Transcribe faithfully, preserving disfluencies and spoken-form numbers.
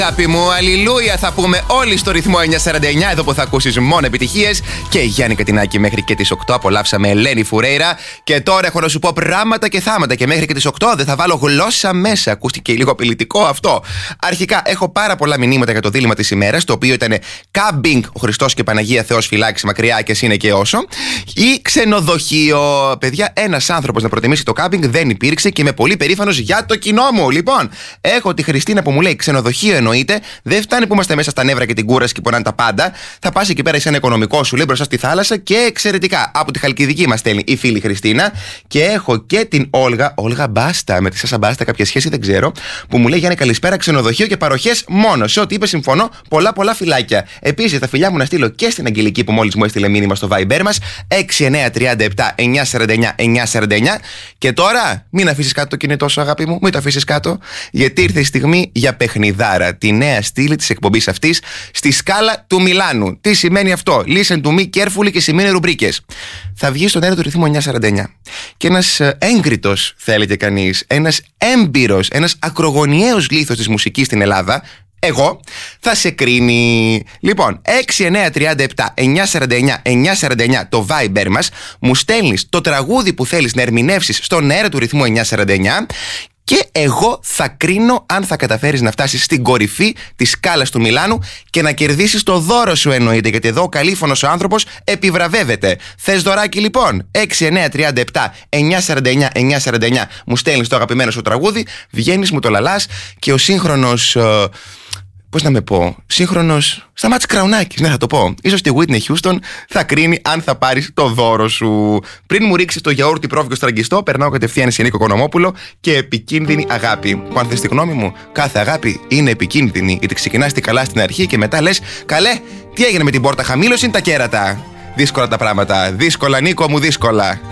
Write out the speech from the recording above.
Αγάπη μου, αλληλούια θα πούμε όλοι στο ρυθμό εννιακόσια σαράντα εννιά, εδώ που θα ακούσεις μόνο επιτυχίες. Και Γιάννη Κατινάκη μέχρι και τις οκτώ απολαύσαμε Ελένη Φουρέιρα. Και τώρα έχω να σου πω πράγματα και θάματα. Και μέχρι και τις οκτώ δεν θα βάλω γλώσσα μέσα. Ακούστηκε λίγο απειλητικό αυτό. Αρχικά έχω πάρα πολλά μηνύματα για το δίλημμα της ημέρας, το οποίο ήταν κάμπινγκ, ο Χριστός και Παναγία Θεός φυλάξει μακριά και είναι και όσο. Ή ξενοδοχείο. Παιδιά, ένας άνθρωπος να προτιμήσει το κάμπινγκ δεν υπήρξε και είμαι πολύ περήφανος για το κοινό μου. Λοιπόν, έχω τη Χριστίνα που μου λέει ξενοδοχείο εννοείται. Δεν φτάνει που είμαστε μέσα στα νεύρα και την κούραση και πονάνε τα πάντα. Θα πας εκεί πέρα σε ένα οικονομικό σου λέει μπροστά στη θάλασσα και εξαιρετικά. Από τη Χαλκιδική μας στέλνει η φίλη Χριστίνα. Και έχω και την Όλγα, Όλγα Μπάστα, με τη Σάσα Μπάστα κάποια σχέση δεν ξέρω, που μου λέει Γιάννη καλησπέρα, ξενοδοχείο και παροχές μόνο. Σε ό,τι είπε συμφωνώ, πολλά πολλά φιλάκια. Επίσης τα φιλιά μου να στείλω και στην Αγγελική που μόλις μου έστειλε μήνυμα στο Viber μας έξι εννιά τρία επτά εννιακόσια σαράντα εννιά εννιακόσια σαράντα εννιά. Και τώρα μην αφήσεις κάτω το κινητό σου, αγάπη μου, μην το αφήσεις κάτω, γιατί ήρθε η στιγμή για παιχνιδάρα. Τη νέα στήλη της εκπομπής αυτής στη σκάλα του Μιλάνου. Τι σημαίνει αυτό? Listen to me carefully και σημαίνει ρουμπρίκες. Θα βγει στον αέρα του ρυθμού εννιακόσια σαράντα εννιά και ένας έγκριτος, θα έλεγε κανείς, ένας έμπειρος, ένας ακρογωνιαίος λίθος της μουσικής στην Ελλάδα, εγώ, θα σε κρίνει. Λοιπόν, έξι εννιά τρία επτά εννιακόσια σαράντα εννιά εννιακόσια σαράντα εννιά το Viber μας, μου στέλνεις το τραγούδι που θέλεις να ερμηνεύσεις στον αέρα του ρυθμού εννιακόσια σαράντα εννιά. Και εγώ θα κρίνω αν θα καταφέρεις να φτάσεις στην κορυφή της σκάλας του Μιλάνου και να κερδίσεις το δώρο σου εννοείται. Γιατί εδώ ο καλήφωνος ο άνθρωπος επιβραβεύεται. Θες δωράκι λοιπόν? έξι εννιά τρία επτά εννιακόσια σαράντα εννιά εννιακόσια σαράντα εννιά μου στέλνεις το αγαπημένο σου τραγούδι, βγαίνεις, μου το λαλάς και ο σύγχρονος... Uh, πώς να με πω, σύγχρονος Σταμάτης Κραουνάκης, ναι θα το πω. Ίσως τη Whitney Houston θα κρίνει αν θα πάρεις το δώρο σου. Πριν μου ρίξεις το γιαούρτι πρόβιο στραγγιστό, περνάω κατευθείαν σε Νίκο Κονομόπουλο και επικίνδυνη αγάπη. Που αν θες τη γνώμη μου, κάθε αγάπη είναι επικίνδυνη. Γιατί ξεκινάς τη καλά στην αρχή και μετά λες, καλέ, τι έγινε με την πόρτα, χαμήλωση είναι τα κέρατα. Δύσκολα τα πράγματα. Δύσκολα, Νίκο μου, δύσκολα.